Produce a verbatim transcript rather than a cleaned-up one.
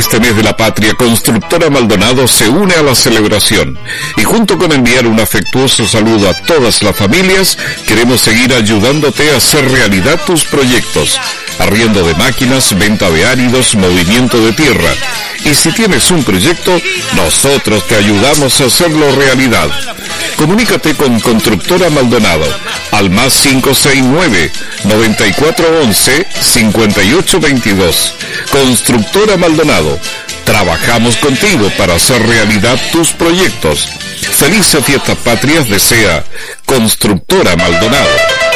este mes de la patria, Constructora Maldonado se une a la celebración y junto con enviar un afectuoso saludo a todas las familias, queremos seguir ayudándote a hacer realidad tus proyectos. Arriendo de máquinas, venta de áridos, movimiento de tierra. Y si tienes un proyecto, nosotros te ayudamos a hacerlo realidad. Comunícate con Constructora Maldonado al más cinco seis nueve, noventa y cuatro once, cincuenta y ocho veintidós. Constructora Maldonado, trabajamos contigo para hacer realidad tus proyectos. Felices Fiestas Patrias desea Constructora Maldonado.